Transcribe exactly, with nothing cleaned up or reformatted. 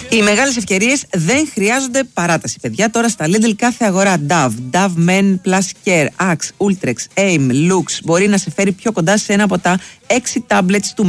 Οι μεγάλες ευκαιρίες δεν χρειάζονται παράταση, παιδιά. Τώρα στα Lidl κάθε αγορά Dove, Dove Men Plus Care, Axe, Ultrex, Aim, Lux μπορεί να σε φέρει πιο κοντά σε ένα από τα έξι tablets του